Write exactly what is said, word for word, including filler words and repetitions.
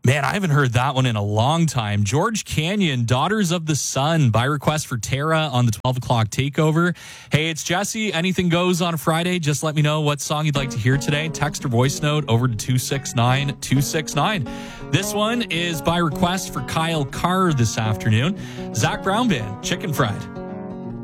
Man, I haven't heard that one in a long time. George Canyon, Daughters of the Sun, by request for Tara on the twelve o'clock takeover. Hey, it's Jesse. Anything goes on a Friday. Just let me know what song you'd like to hear today. Text or voice note over to two six nine two six nine. This one is by request for Kyle Carr this afternoon. Zach Brown Band, Chicken Fried.